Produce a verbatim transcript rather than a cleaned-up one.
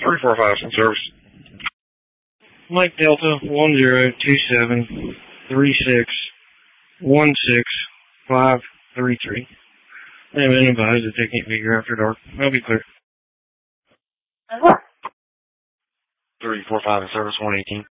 three four five in service. Mike Delta one zero two seven three six one six five three three. I have been advised that they can't be here after dark. I'll be clear. three four five in service one eighteen.